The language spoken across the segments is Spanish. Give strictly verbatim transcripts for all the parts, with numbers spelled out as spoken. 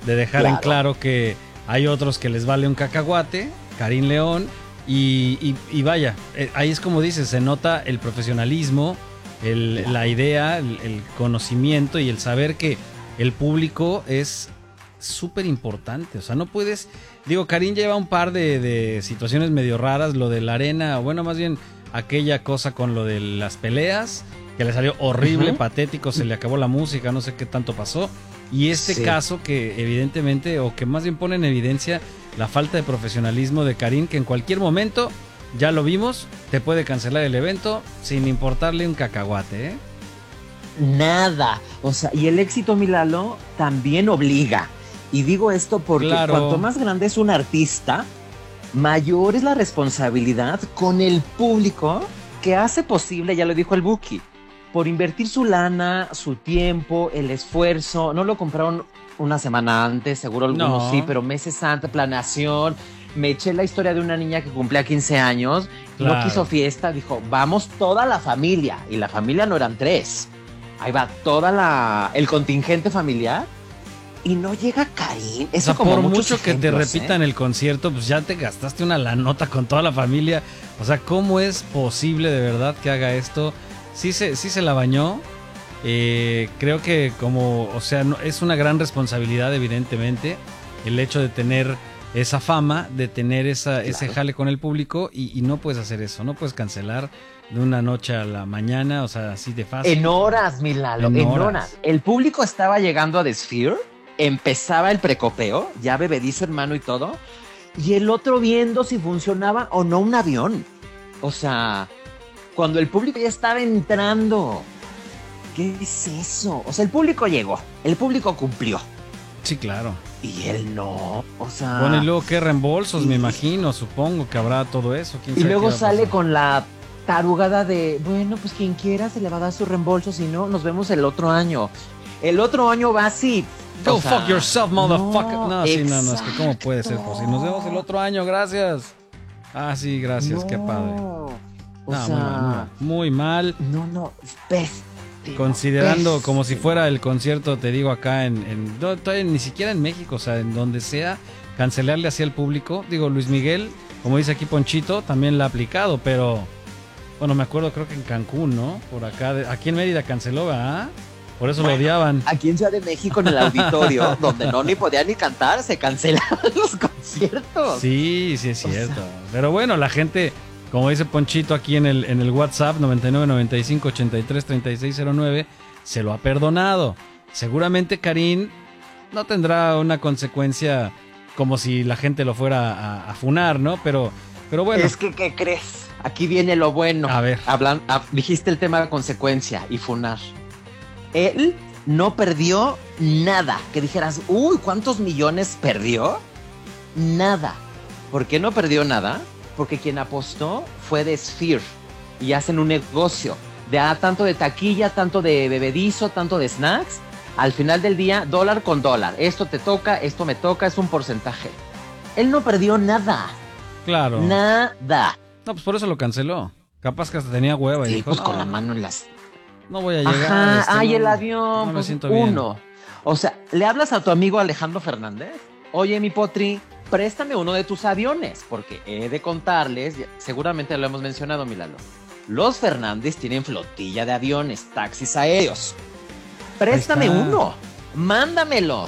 de dejar Claro. en claro que hay otros que les vale un cacahuate, Karin León, y, y, y vaya, eh, ahí es como dices, se nota el profesionalismo, el, Claro. la idea, el, el conocimiento y el saber que el público es súper importante. O sea, no puedes... Digo, Karin lleva un par de, de situaciones medio raras, lo de la arena, o bueno, más bien aquella cosa con lo de las peleas, que le salió horrible, Ujú. patético, se le acabó la música, no sé qué tanto pasó. Y este Sí. caso que evidentemente, o que más bien pone en evidencia la falta de profesionalismo de Karin, que en cualquier momento, ya lo vimos, te puede cancelar el evento sin importarle un cacahuate, ¿eh? Nada. O sea, y el éxito, Milalo, también obliga. Y digo esto porque Claro. cuanto más grande es un artista, mayor es la responsabilidad con el público que hace posible, ya lo dijo el Buki, por invertir su lana, su tiempo, el esfuerzo. No lo compraron una semana antes, seguro algunos No. sí, pero meses antes, planeación. Me eché la historia de una niña que cumplía quince años, Claro. no quiso fiesta, dijo, vamos toda la familia. Y la familia no eran tres. Ahí va toda la el contingente familiar y no llega Karin. O Eso sea, como por muchos mucho que te ejemplos, repitan ¿eh? el concierto, pues ya te gastaste una la nota con toda la familia. O sea, ¿cómo es posible de verdad que haga esto? Sí se, sí se la bañó. Eh, creo que como, o sea, no, es una gran responsabilidad, evidentemente, el hecho de tener esa fama, de tener esa, ese Claro. jale con el público y, y no puedes hacer eso, no puedes cancelar de una noche a la mañana, o sea, así de fácil. En horas, Milalo, En en, horas. horas. El público estaba llegando a The Sphere, empezaba el precopeo, ya bebedizo en mano y todo, y el otro viendo si funcionaba o no un avión. O sea, cuando el público ya estaba entrando. ¿Qué es eso? O sea, el público llegó, el público cumplió, Sí, claro. y él no. O sea, Bueno, y luego qué reembolsos, sí. me imagino, supongo que habrá todo eso. ¿Quién y sabe luego qué va a sale pasar? con la tarugada de, bueno, pues quien quiera se le va a dar su reembolso, si no, nos vemos el otro año. El otro año va así. Go o sea, fuck yourself, motherfucker. No, no, sí, no, no, es que cómo puede ser exacto. posible. Nos vemos el otro año, gracias. Ah, sí, gracias, No, qué padre. O No, sea, muy mal, muy mal. Muy mal. no, no, pésimo. Considerando pésimo. como si fuera el concierto, te digo, acá en, en no, todavía ni siquiera en México, o sea, en donde sea, cancelarle así al público. Digo, Luis Miguel, como dice aquí Ponchito, también la ha aplicado, pero bueno, me acuerdo, creo que en Cancún, ¿no? Por acá, de- aquí en Mérida canceló, ¿verdad? Por eso lo odiaban. Aquí en Ciudad de México, en el auditorio, donde no ni podía ni cantar, se cancelaban los conciertos. Sí, sí es O cierto. sea- Pero bueno, la gente, como dice Ponchito aquí en el, en el WhatsApp noventa y nueve noventa y cinco ochenta y tres treinta y seis cero nueve, se lo ha perdonado. Seguramente Karin no tendrá una consecuencia como si la gente lo fuera a, a funar, ¿no? Pero, pero bueno. Es que, ¿qué crees? Aquí viene lo bueno. A ver. Hablan, ah, dijiste el tema de consecuencia y funar. Él no perdió nada. Que dijeras, uy, ¿cuántos millones perdió? Nada. ¿Por qué no perdió nada? Porque quien apostó fue The Sphere. Y hacen un negocio. De ah, tanto de taquilla, tanto de bebedizo, tanto de snacks. Al final del día, dólar con dólar. Esto te toca, esto me toca, es un porcentaje. Él no perdió nada. Claro. Nada. No, pues por eso lo canceló. Capaz que hasta tenía hueva y Sí, dijo, pues no, con la mano en las... no voy a llegar. Ajá, este, ay, no, el avión, No me pues, siento bien. uno. O sea, le hablas a tu amigo Alejandro Fernández. Oye, mi potri, préstame uno de tus aviones, porque he de contarles, ya- seguramente lo hemos mencionado, Milano. Los Fernández tienen flotilla de aviones, taxis aéreos. Préstame está. uno, mándamelo.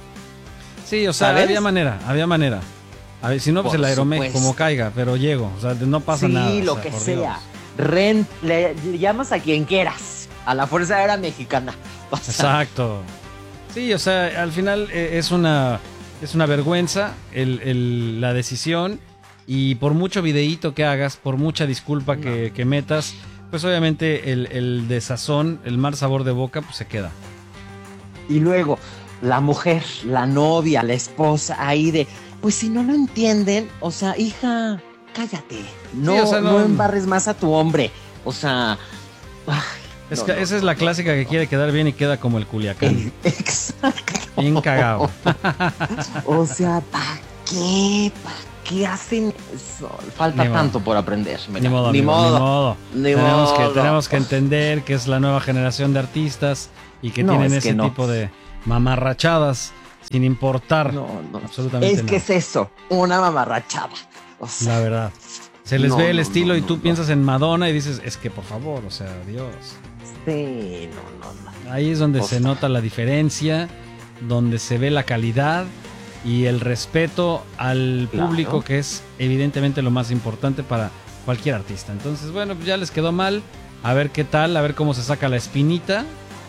Sí, o sea, ¿Sabes? había manera, había manera. A ver, si no, pues Por el Aeromex, supuesto. como caiga, pero llego. O sea, no pasa sí, nada. o lo sea, que por sea. Dios. Ren, le, le llamas a quien quieras, a la Fuerza Aérea Mexicana. O sea, Exacto. Sí, o sea, al final eh, es una es una vergüenza el, el- la decisión y por mucho videíto que hagas, por mucha disculpa No. que, que metas, pues obviamente el, el desazón, el mal sabor de boca, pues se queda. Y luego, la mujer, la novia, la esposa, ahí de, pues si no lo entienden, o sea, hija, cállate. No, Sí, o sea, no- no embarres más a tu hombre. O sea, ay, Es no, que no, esa es la no, clásica que quiere quedar bien y queda como el Culiacán. Eh, Exacto. Bien cagado. O sea, ¿para qué? ¿Para qué hacen eso? Falta Ni modo. tanto por aprender. mira. Ni modo, Ni amigo, modo. ni modo. Ni tenemos, que, modo. tenemos que entender que es la nueva generación de artistas y que No, tienen es ese que no. tipo de mamarrachadas sin importar No, no. absolutamente Es que nada. es eso, una mamarrachada. O sea, La verdad. Se les No, ve el no, estilo no, y no, tú no. piensas en Madonna y dices, es que por favor, o sea, Dios. sí, no, no, no. Ahí es donde O se sea. nota la diferencia, donde se ve la calidad y el respeto al Claro. público, que es evidentemente lo más importante para cualquier artista. Entonces, bueno, pues ya les quedó mal. A ver qué tal, a ver cómo se saca la espinita.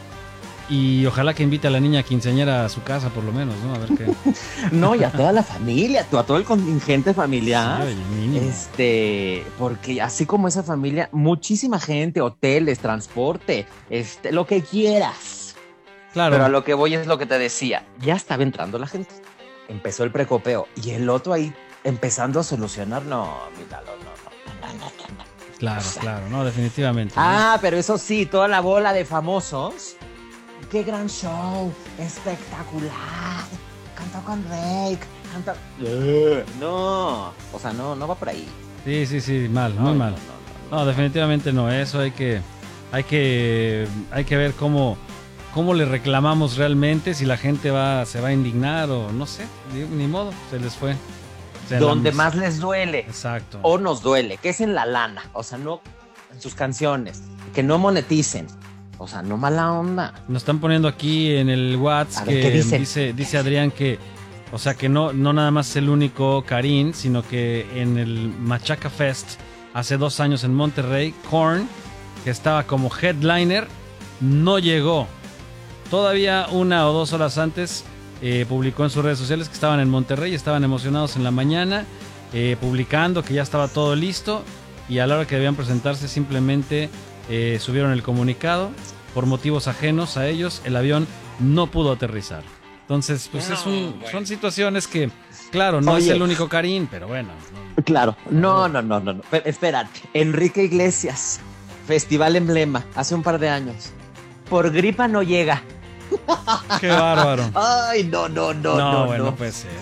Y ojalá que invite a la niña quinceañera a su casa, por lo menos, ¿no? A ver qué. No, y a toda la familia, a todo el contingente familiar. Sí, oye, mínimo. Este, porque así como esa familia, muchísima gente, hoteles, transporte, este, lo que quieras. Claro. Pero a lo que voy es lo que te decía, ya estaba entrando la gente. Empezó el precopeo y el otro ahí empezando a solucionar, no, míralo, no, no, no, no, no, no. Claro, O sea, claro, no, definitivamente. ¿no? Ah, pero eso sí, toda la bola de famosos. ¡Qué gran show! ¡Espectacular! Cantó con Drake. Cantó... Uh, no, o sea, no, no va por ahí. Sí, sí, sí, mal, No, muy no, mal. no, no, no. No, definitivamente no. Eso hay que, hay que, hay que ver cómo, cómo le reclamamos realmente, si la gente va, se va a indignar o no sé, ni, ni modo, se les fue. Se Donde la- más les duele Exacto. o nos duele, que es en la lana, o sea, no en sus canciones, que no moneticen, o sea, no mala onda. Nos están poniendo aquí en el A WhatsApp ver, que ¿qué dicen? dice, dice Adrián que, o sea, que no, no nada más es el único Karin, sino que en el Machaca Fest hace dos años en Monterrey, Korn, que estaba como headliner, no llegó. Todavía una o dos horas antes eh, publicó en sus redes sociales que estaban en Monterrey, estaban emocionados en la mañana, eh, publicando que ya estaba todo listo, y a la hora que debían presentarse simplemente eh, subieron el comunicado. Por motivos ajenos a ellos, el avión no pudo aterrizar. Entonces, pues No, es un, bueno. son situaciones que, claro, no Oye. es el único Karin, pero bueno. no- Claro, no, no, no, no, no. Pero, espérate, Enrique Iglesias, Festival Emblema, hace un par de años. Por gripa no llega. Qué bárbaro. Ay, no, no, no, No, no, bueno, no. puede ser.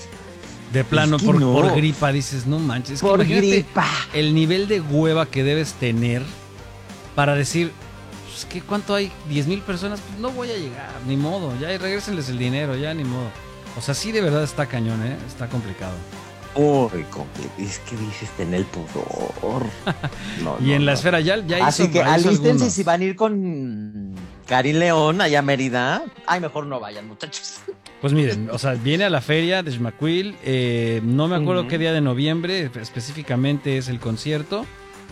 De plano, que por, no. por gripa, dices, no manches. Es que Por imagínate gripa. el nivel de hueva que debes tener para decir, pues, ¿qué, ¿cuánto hay? ¿diez mil personas? Pues no voy a llegar, ni modo. Ya regrésenles el dinero, ya ni modo. O sea, sí de verdad está cañón, ¿eh? Está complicado. Uy, compli- es que dices tener el pudor. No, Y no, en la no. esfera ya, ya hizo, Así que hizo alístense algunos. si van a ir con Karin León allá a Mérida. Ay, mejor no vayan, muchachos. Pues miren, o sea, viene a la feria de Xmaquil, eh, no me acuerdo Ujú. qué día de noviembre específicamente es el concierto,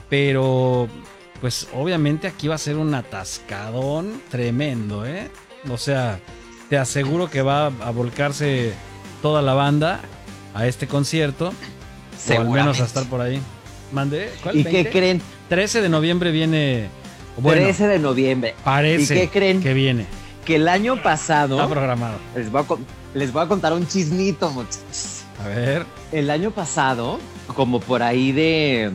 pero pues obviamente aquí va a ser un atascadón tremendo, ¿eh? O sea, te aseguro que va a volcarse toda la banda a este concierto, o al menos a estar por ahí. ¿Mandé? ¿Cuál? ¿Y qué ¿veinte? creen? trece de noviembre viene, bueno, trece de noviembre. parece ¿Y qué creen? que viene, Que el año pasado, está programado. les voy, a, con- les voy a contar un chismito, muchachos. A ver, El año pasado, como por ahí de...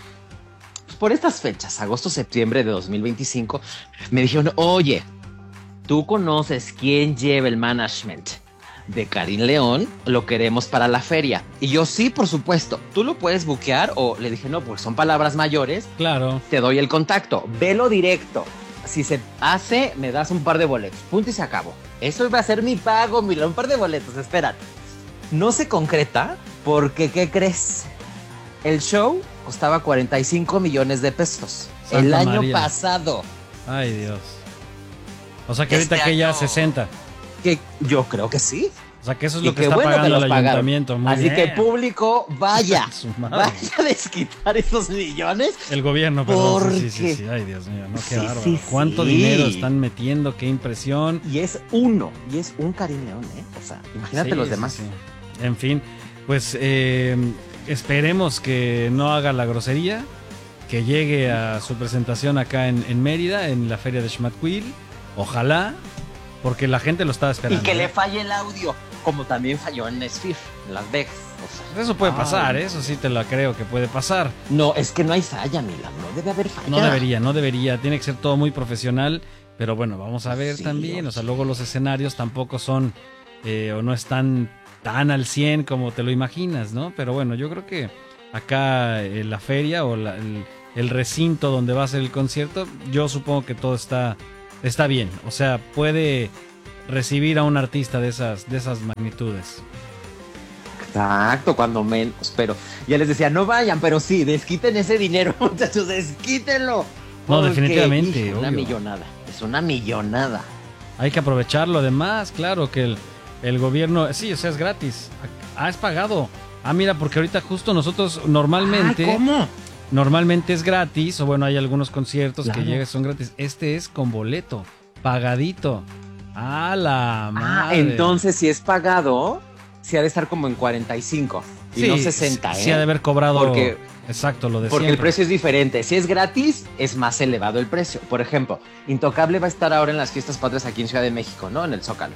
pues, por estas fechas, agosto, septiembre de dos mil veinticinco, me dijeron, oye, ¿tú conoces quién lleva el management de Karin León? Lo queremos para la feria. Y yo, sí, por supuesto. ¿Tú lo puedes buquear? O le dije, no, pues son palabras mayores. claro. Te doy el contacto. Velo directo. Si se hace, me das un par de boletos. Punto y se acabó. Eso iba a ser mi pago, mira, un par de boletos. Espérate. No se concreta porque, ¿qué crees? El show costaba cuarenta y cinco millones de pesos. Santa el año María. pasado. Ay, Dios. O sea que ahorita Este que ya año- sesenta. Que yo creo que sí. O sea que eso es Y lo que qué está bueno que pagando los el pagaron. ayuntamiento. Muy Así bien. que público, vaya. Su madre. Vaya a desquitar esos millones. El gobierno, perdón. Sí, sí, sí, Porque- sí. Ay, Dios mío, no, qué Sí, bárbaro. sí, ¿Cuánto sí. dinero están metiendo? Qué impresión. Y es uno. Y es un Karin León, ¿eh? O sea, imagínate Sí, los sí, demás. sí. En fin, pues eh, esperemos que no haga la grosería, que llegue a su presentación acá en, en Mérida, en la feria de Xmatquil. Ojalá, porque la gente lo estaba Y esperando. que ¿eh? le falle el audio, como también falló en Sphere, en Las Vegas. O sea, Eso puede ay. pasar, ¿eh? Eso sí te lo creo que puede pasar. No, es que no hay falla, Milan. No debe haber falla. No debería, no debería. Tiene que ser todo muy profesional. Pero bueno, vamos a ver Sí, también. O sea, oye. luego los escenarios tampoco son eh, o no están tan al cien como te lo imaginas, ¿no? Pero bueno, yo creo que acá en la feria o la- el, el recinto donde va a ser el concierto, yo supongo que todo está, está bien. O sea, puede recibir a un artista de esas, de esas magnitudes. Exacto, cuando menos, pero ya les decía, no vayan, pero sí, desquiten ese dinero, muchachos, desquítenlo. No, definitivamente, hijo, una obvio. millonada, es una millonada. Hay que aprovecharlo, además, claro, que el, el gobierno, sí, o sea, es gratis. Ah, es pagado. Ah, mira, porque ahorita justo nosotros normalmente... Ah, ¿cómo? Normalmente es gratis, o bueno, hay algunos conciertos Claro. que llegan, son gratis. Este es con boleto, pagadito. ¡A la madre! Ah, entonces si es pagado, sí ha de estar como en cuarenta y cinco y Sí, no sesenta, sí, ¿eh? sí ha de haber cobrado... Porque- Exacto, lo de Porque el siempre. precio es diferente. Si es gratis, es más elevado el precio. Por ejemplo, Intocable va a estar ahora en las fiestas patrias aquí en Ciudad de México, ¿no? En el Zócalo.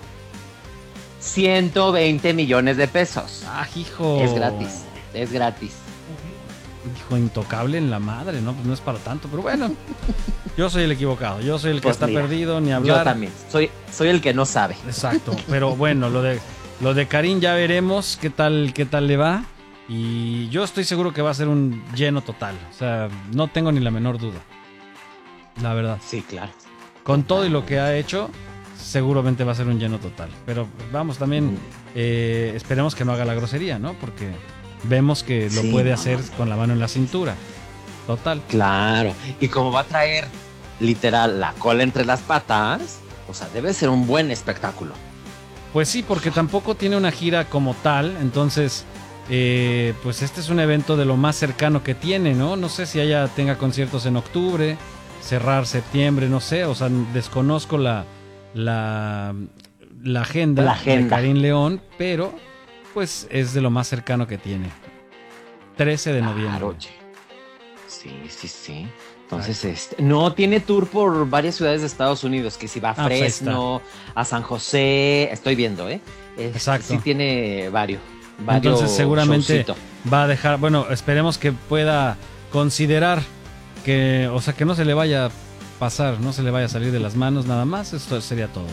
ciento veinte millones de pesos. ¡Ah, hijo! Es gratis, es gratis. Hijo, Intocable en la madre, ¿no? Pues no es para tanto, pero bueno. Yo soy el equivocado, yo soy el que Pues está mira, perdido, ni hablar. Yo también, soy, soy el que no sabe. Exacto, pero bueno, lo de lo de Karin ya veremos qué tal qué tal le va y yo estoy seguro que va a ser un lleno total, o sea, no tengo ni la menor duda. La verdad, Sí, claro. con todo y lo que ha hecho, seguramente va a ser un lleno total, pero vamos también eh, esperemos que no haga la grosería, ¿no? Porque vemos que lo Sí, puede no, hacer no. con la mano en la cintura. Total. Claro. Y como va a traer literal la cola entre las patas, o sea, debe ser un buen espectáculo. Pues sí, porque tampoco tiene una gira como tal, entonces, eh, pues este es un evento de lo más cercano que tiene, ¿no? No sé si ella tenga conciertos en octubre, cerrar septiembre, no sé, o sea, desconozco la, la, la agenda, La agenda. de Karin León, pero pues es de lo más cercano que tiene. trece de noviembre. Claro, oye. Sí, sí, sí. Entonces, este, no tiene tour por varias ciudades de Estados Unidos, que si va a Ah, pues ahí Fresno, a San José, estoy viendo, ¿eh? Es- Exacto. Sí tiene varios, varios Entonces seguramente showcito. va a dejar, bueno, esperemos que pueda considerar que, o sea, que no se le vaya a pasar, no se le vaya a salir de las manos nada más, esto sería todo.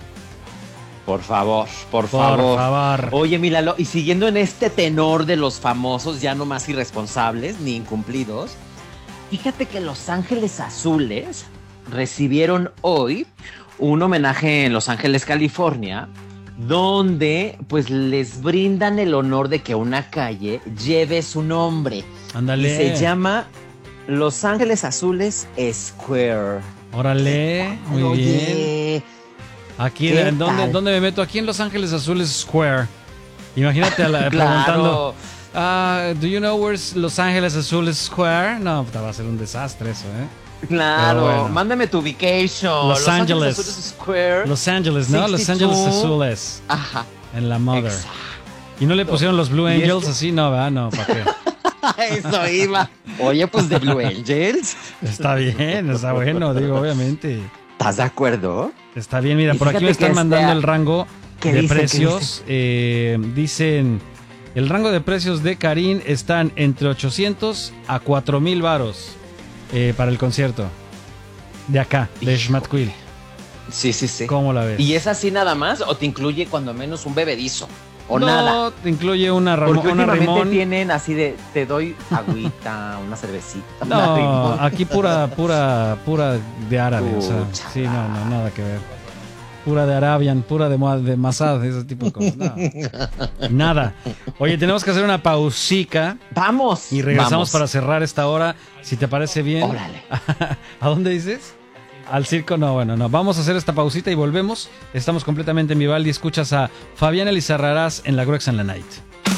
Por favor, por, Por favor. favor. Oye, Milalo, y siguiendo en este tenor de los famosos, ya no más irresponsables ni incumplidos, fíjate que Los Ángeles Azules recibieron hoy un homenaje en Los Ángeles, California, donde pues les brindan el honor de que una calle lleve su nombre. Ándale. Y se llama Los Ángeles Azules Square. Órale, muy bien. Oye, Aquí, ¿qué ¿en dónde, tal? dónde me meto? Aquí en Los Ángeles Azules Square. Imagínate a la, preguntando, claro. ah, ¿do you know where's Los Ángeles Azules Square? No, va a ser un desastre eso, ¿eh? Claro, Pero bueno. mándame tu vacation. Los Ángeles. Azules Square. Los Ángeles, ¿no? Los sesenta y dos. Ángeles Azules. Ajá. En la Mother. Exacto. ¿Y no le pusieron los Blue Y es Angels que- así? No, ¿verdad? No, ¿para qué? Eso iba. Oye, pues de Blue Angels. Está bien, está bueno, digo, obviamente. ¿Estás de acuerdo? Está bien, mira, Y por aquí fíjate me están que mandando este- el rango ¿Qué de dicen? ¿Qué precios. Eh, dicen, el rango de precios de Karin están entre ochocientos a cuatro mil varos eh, para el concierto. De acá, de Hijo. Xmatquil. Sí, sí, sí. ¿Cómo la ves? ¿Y es así nada más o te incluye cuando menos un bebedizo? ¿O no, nada? te incluye una, ramo- Porque una últimamente rimón. tienen así de, te doy agüita, una cervecita, una No, rimón. aquí pura, pura, pura de árabe, o sea, Pucha. sí, no, no, nada que ver. Pura de Arabian, pura de, Moa- de Masad, ese tipo de cosas. No. Nada. Oye, tenemos que hacer una pausica Vamos. y regresamos vamos. para cerrar esta hora, si te parece bien. Órale. ¿A dónde dices? Al circo, no, bueno, no. Vamos a hacer esta pausita y volvemos. Estamos completamente en Vivaldi. Escuchas a Fabián Elizarrarás en la Grex and la Night.